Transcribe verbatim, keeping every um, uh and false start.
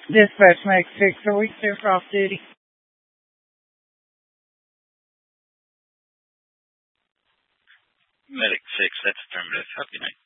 Dispatch Medic six, are we clear for off duty? Medic six, that's affirmative. How can I?